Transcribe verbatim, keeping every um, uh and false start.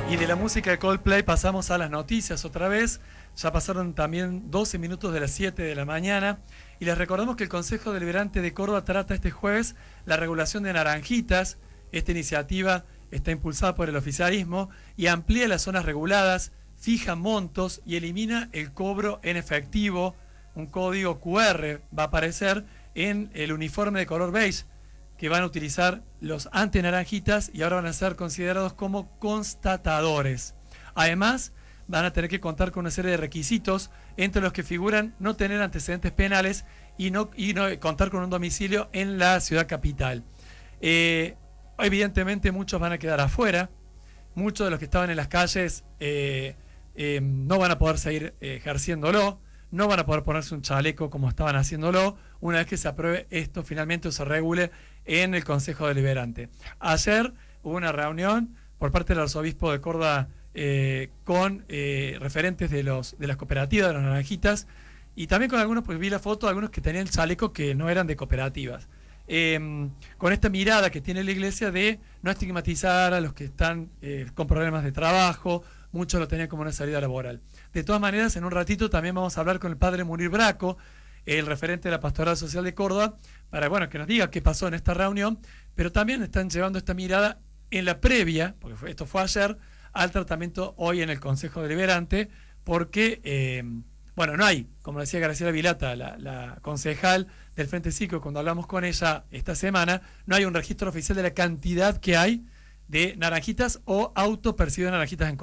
Y de la música de Coldplay pasamos a las noticias otra vez. Ya pasaron también doce minutos de las siete de la mañana. Y les recordamos que el Consejo Deliberante de Córdoba trata este jueves la regulación de naranjitas. Esta iniciativa está impulsada por el oficialismo y amplía las zonas reguladas, fija montos y elimina el cobro en efectivo. Un código cu erre va a aparecer en el uniforme de color beige que van a utilizar los antenaranjitas y ahora van a ser considerados como constatadores. Además, van a tener que contar con una serie de requisitos, entre los que figuran no tener antecedentes penales y no, y no contar con un domicilio en la ciudad capital. Eh, evidentemente muchos van a quedar afuera, muchos de los que estaban en las calles eh, eh, no van a poder seguir eh, ejerciéndolo, no van a poder ponerse un chaleco como estaban haciéndolo una vez que se apruebe esto finalmente o se regule en el Consejo Deliberante. Ayer hubo una reunión por parte del arzobispo de Córdoba eh, con eh, referentes de, los, de las cooperativas de las naranjitas y también con algunos, pues vi la foto de algunos que tenían chalecos que no eran de cooperativas. Eh, con esta mirada que tiene la iglesia de no estigmatizar a los que están eh, con problemas de trabajo, muchos lo tenían como una salida laboral. De todas maneras, en un ratito también vamos a hablar con el padre Munir Braco, el referente de la Pastoral Social de Córdoba, para bueno, que nos diga qué pasó en esta reunión, pero también están llevando esta mirada en la previa, porque fue, esto fue ayer, al tratamiento hoy en el Consejo Deliberante, porque, eh, bueno, no hay, como decía Graciela Vilata, la, la concejal del Frente Cívico, cuando hablamos con ella esta semana, no hay un registro oficial de la cantidad que hay de naranjitas o autopercibidas naranjitas en Córdoba.